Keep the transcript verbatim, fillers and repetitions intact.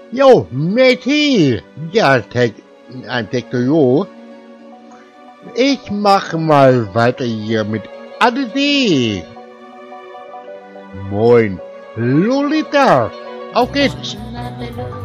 Jo, Meti. Ja, Tek, ein Tektojo. Ich mache mal weiter hier mit Ade. Moin, Lolita. Auf geht's.